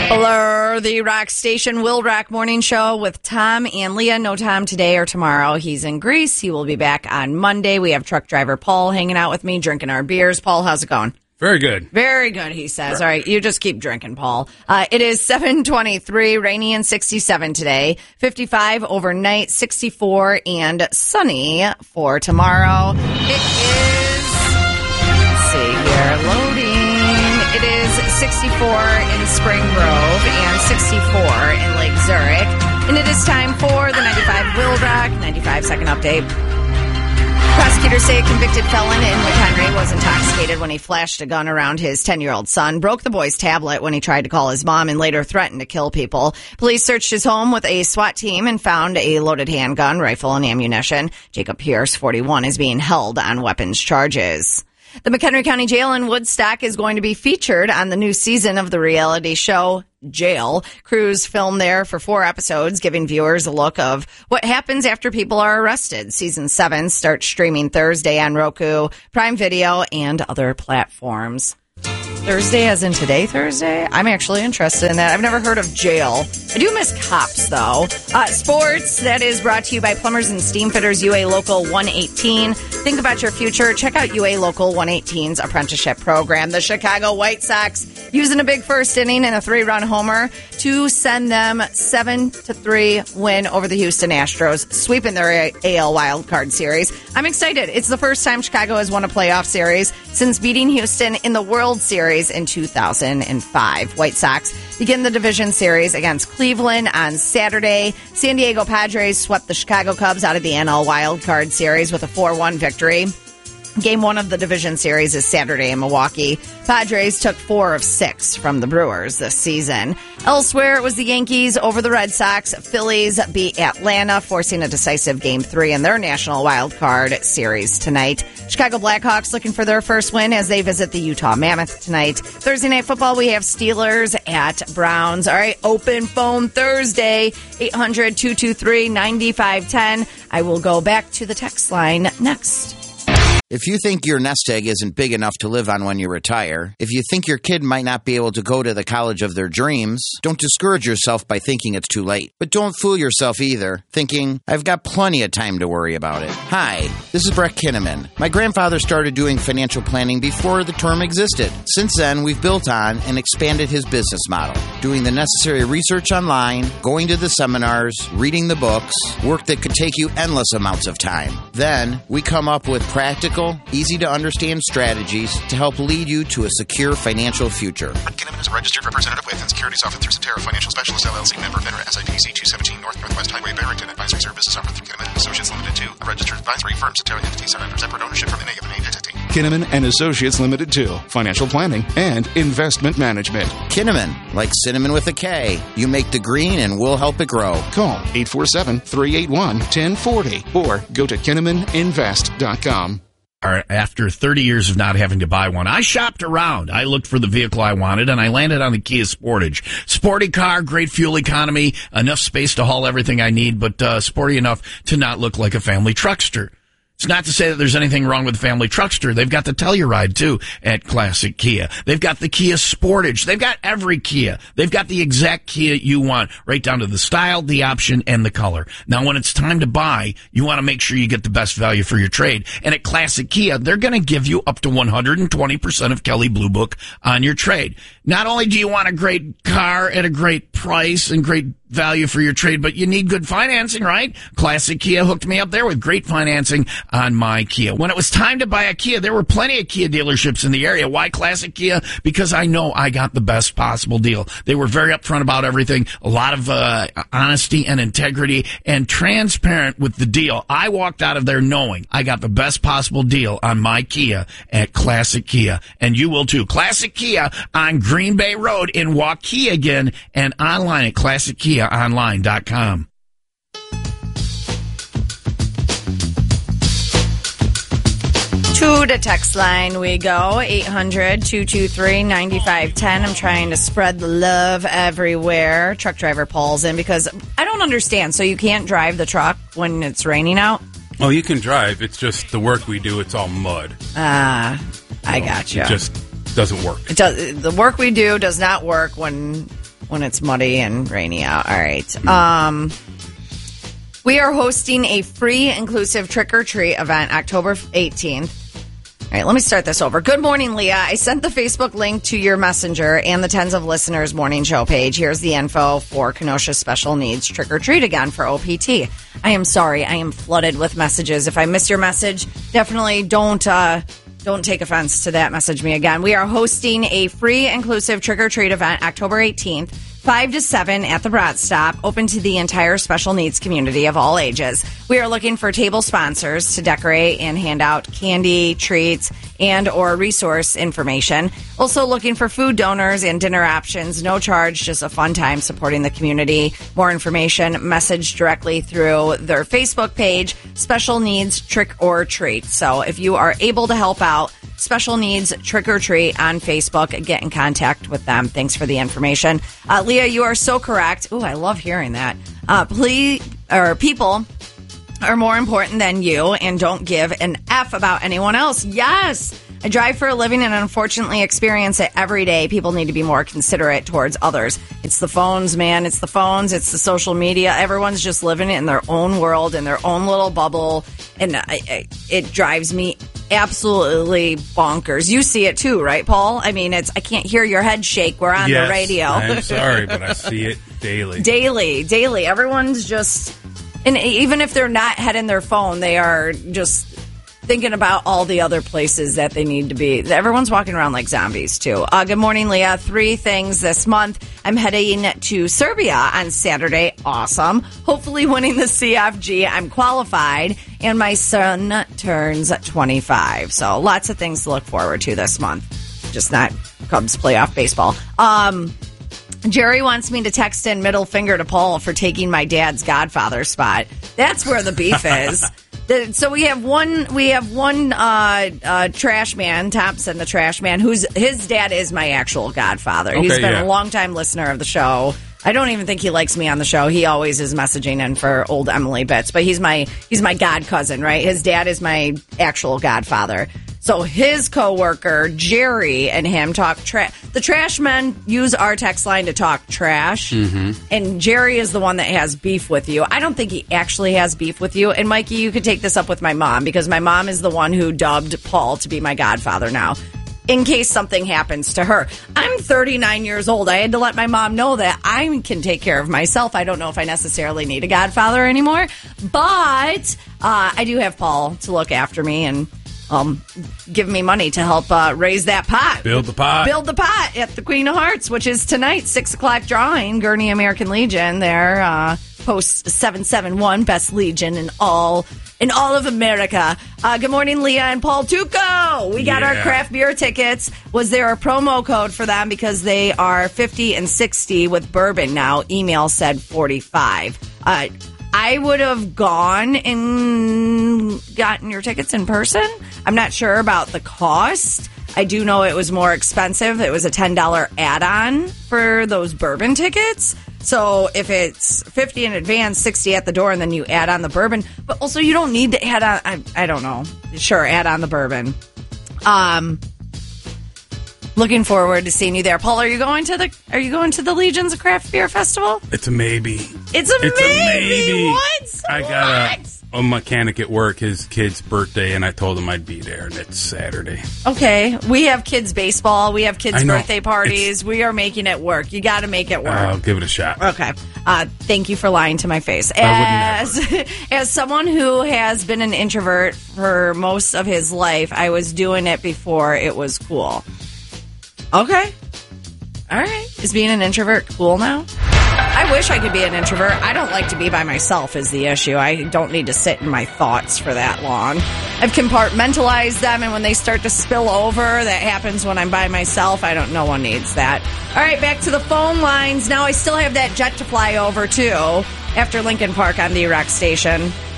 Hello, the Rock Station Will Rock Morning Show with Tom and Leah. No Tom today or tomorrow. He's in Greece. He will be back on Monday. We have truck driver Paul hanging out with me, drinking our beers. Paul, how's it going? Very good. Very good, he says. All right, you just keep drinking, Paul. It is 7:23, rainy and 67 today, 55 overnight, 64 and sunny for tomorrow. It is, let's see here, loading. It is 64 in Spring Grove and 64 in Lake Zurich. And it is time for the 95 Will Rock 95-second update. Prosecutors say a convicted felon in McHenry was intoxicated when he flashed a gun around his 10-year-old son, broke the boy's tablet when he tried to call his mom, and later threatened to kill people. Police searched his home with a SWAT team and found a loaded handgun, rifle, and ammunition. Jacob Pierce, 41, is being held on weapons charges. The McHenry County Jail in Woodstock is going to be featured on the new season of the reality show Jail. Crews filmed there for 4 episodes, giving viewers a look of what happens after people are arrested. Season 7 starts streaming Thursday on Roku, Prime Video, and other platforms. Thursday as in today, Thursday? I'm actually interested in that. I've never heard of Jail. I do miss Cops, though. Sports, that is brought to you by Plumbers and Steam Fitters, UA Local 118. Think about your future. Check out UA Local 118's apprenticeship program. The Chicago White Sox using a big first inning and a 3-run homer to send them 7-3 win over the Houston Astros, sweeping their AL wildcard series. I'm excited. It's the first time Chicago has won a playoff series since beating Houston in the World Series in 2005. White Sox begin the division series against Cleveland on Saturday. San Diego Padres swept the Chicago Cubs out of the NL Wild Card Series with a 4-1 victory. Game 1 of the division series is Saturday in Milwaukee. Padres took 4 of 6 from the Brewers this season. Elsewhere, it was the Yankees over the Red Sox. Phillies beat Atlanta, forcing a decisive Game 3 in their National Wild Card Series tonight. Chicago Blackhawks looking for their first win as they visit the Utah Mammoth tonight. Thursday Night Football, we have Steelers at Browns. All right, open phone Thursday, 800-223-9510. I will go back to the text line next. If you think your nest egg isn't big enough to live on when you retire, if you think your kid might not be able to go to the college of their dreams, don't discourage yourself by thinking it's too late. But don't fool yourself either, thinking, I've got plenty of time to worry about it. Hi, this is Brett Kinnaman. My grandfather started doing financial planning before the term existed. Since then, we've built on and expanded his business model, doing the necessary research online, going to the seminars, reading the books, work that could take you endless amounts of time. Then, we come up with practical, easy-to-understand strategies to help lead you to a secure financial future. Kinnaman is a registered representative with and securities offered through Cetera Financial Specialists, LLC, member FINRA, SIPC 217 Northwest Highway, Barrington. Advisory services offered through Kinnaman & Associates Limited 2, a registered advisory firm. Cetera entities are under separate ownership from any of an entity. Kinnaman and Associates Limited 2, financial planning and investment management. Kinnaman, like cinnamon with a K. You make the green and we'll help it grow. Call 847-381-1040 or go to KinnamanInvest.com. After 30 years of not having to buy one, I shopped around. I looked for the vehicle I wanted, and I landed on the Kia Sportage. Sporty car, great fuel economy, enough space to haul everything I need, but sporty enough to not look like a family truckster. It's not to say that there's anything wrong with Family Truckster. They've got the Telluride, too, at Classic Kia. They've got the Kia Sportage. They've got every Kia. They've got the exact Kia you want, right down to the style, the option, and the color. Now, when it's time to buy, you want to make sure you get the best value for your trade. And at Classic Kia, they're going to give you up to 120% of Kelley Blue Book on your trade. Not only do you want a great car at a great price and great value for your trade, but you need good financing, right? Classic Kia hooked me up there with great financing on my Kia. When it was time to buy a Kia, there were plenty of Kia dealerships in the area. Why Classic Kia? Because I know I got the best possible deal. They were very upfront about everything, a lot of honesty and integrity, and transparent with the deal. I walked out of there knowing I got the best possible deal on my Kia at Classic Kia, and you will too. Classic Kia on Green Bay Road in Waukegan and online at ClassicKiaOnline.com. To the text line we go, 800-223-9510. I'm trying to spread the love everywhere. Truck driver Paul's in because I don't understand. So you can't drive the truck when it's raining out? Oh, you can drive. It's just the work we do, it's all mud. I gotcha. It just doesn't work. The work we do does not work when when it's muddy and rainy out. All right. We are hosting a free inclusive trick-or-treat event October 18th. All right, let me start this over. Good morning, Leah. I sent the Facebook link to your messenger and the Tens of Listeners morning show page. Here's the info for Kenosha Special Needs Trick-or-Treat again for OPT. I am sorry. I am flooded with messages. If I miss your message, definitely don't take offense to that. Message me again. We are hosting a free inclusive trick-or-treat event October 18th. 5 to 7 at the Brat Stop, open to the entire special needs community of all ages. We are looking for table sponsors to decorate and hand out candy, treats, and or resource information. Also looking for food donors and dinner options. No charge, just a fun time supporting the community. More information, message directly through their Facebook page, Special Needs Trick or Treat. So if you are able to help out, Special Needs Trick or Treat on Facebook. Get in contact with them. Thanks for the information. Leah, you are so correct. Oh, I love hearing that. People are more important than you, and don't give an F about anyone else. Yes! I drive for a living and unfortunately experience it every day. People need to be more considerate towards others. It's the phones, man. It's the phones. It's the social media. Everyone's just living in their own world, in their own little bubble. And it drives me absolutely bonkers. You see it too, right, Paul? I mean, I can't hear your head shake. We're on the radio. I'm sorry, but I see it daily. Daily. Everyone's just, and even if they're not head in their phone, they are just thinking about all the other places that they need to be. Everyone's walking around like zombies, too. Good morning, Leah. 3 things this month. I'm heading to Serbia on Saturday. Awesome. Hopefully winning the CFG. I'm qualified, and my son turns 25. So lots of things to look forward to this month. Just not Cubs playoff baseball. Jerry wants me to text in middle finger to Paul for taking my dad's Godfather spot. That's where the beef is. So we have one trash man, Thompson, the trash man, his dad is my actual godfather. Okay, he's been a longtime listener of the show. I don't even think he likes me on the show. He always is messaging in for old Emily bits, but he's my god cousin, right? His dad is my actual godfather. So his coworker, Jerry, and him talk trash. The trash men use our text line to talk trash. Mm-hmm. And Jerry is the one that has beef with you. I don't think he actually has beef with you. And Mikey, you could take this up with my mom, because my mom is the one who dubbed Paul to be my godfather now, in case something happens to her. I'm 39 years old. I had to let my mom know that I can take care of myself. I don't know if I necessarily need a godfather anymore, but I do have Paul to look after me and give me money to help raise that pot. Build the pot. Build the pot at the Queen of Hearts, which is tonight, 6 o'clock drawing. Gurney American Legion, their post 771 best Legion in all of America. Good morning, Leah and Paul Tuco. We got our craft beer tickets. Was there a promo code for them? Because they are 50 and 60 with bourbon now. Email said 45. I would have gone and gotten your tickets in person. I'm not sure about the cost. I do know it was more expensive. It was a $10 add-on for those bourbon tickets. So if it's 50 in advance, 60 at the door, and then you add on the bourbon. But also you don't need to add on, I don't know. Sure, add on the bourbon. Looking forward to seeing you there. Paul, are you going to the Legion's Craft Beer Festival? It's a maybe. It's a maybe. What? I got a mechanic at work, his kid's birthday, and I told him I'd be there, and it's Saturday. Okay. We have kids baseball. We have kids birthday parties. We are making it work. You got to make it work. I'll give it a shot. Okay. Thank you for lying to my face. As someone who has been an introvert for most of his life, I was doing it before it was cool. Okay. All right. Is being an introvert cool now? I wish I could be an introvert. I don't like to be by myself is the issue. I don't need to sit in my thoughts for that long. I've compartmentalized them, and when they start to spill over, that happens when I'm by myself. No one needs that. All right, back to the phone lines. Now I still have that jet to fly over, too, after Lincoln Park on the Erect Station.